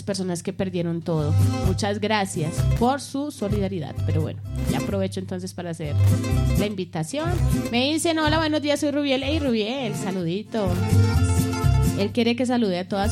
personas que perdieron todo. Muchas gracias por su solidaridad. Pero bueno, ya aprovecho entonces para hacer la invitación. Me dicen, hola, buenos días, soy Rubiel. Hey, Rubiel, saludito. Él quiere que salude a todas